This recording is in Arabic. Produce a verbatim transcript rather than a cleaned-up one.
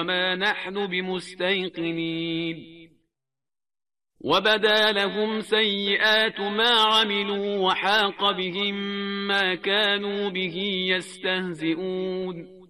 وما نحن بمستيقنين وبدا لهم سيئات ما عملوا وحاق بهم ما كانوا به يستهزئون